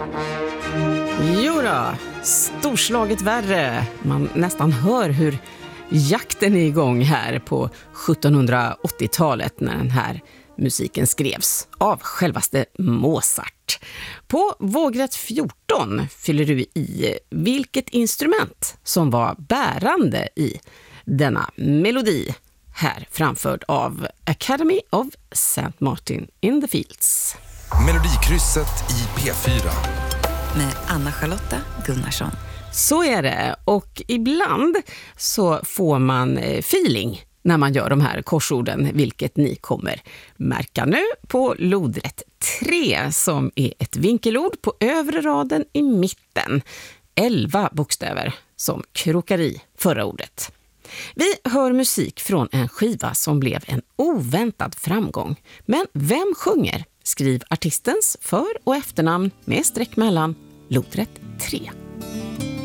Jo då, storslaget värre. Man nästan hör hur jakten är igång här på 1780-talet när den här musiken skrevs av självaste Mozart. På vågrätt 14 fyller du i vilket instrument som var bärande i denna melodi, här framförd av Academy of St. Martin in the Fields. Melodikrysset i P4 med Anna-Charlotta Gunnarsson. Så är det, och ibland så får man feeling när man gör de här korsorden, vilket ni kommer märka nu på lodrätt 3 som är ett vinkelord på övre raden i mitten. 11 bokstäver som krokar i förra ordet. Vi hör musik från en skiva som blev en oväntad framgång. Men vem sjunger? Skriv artistens för- och efternamn med streck mellan lodrätt 3.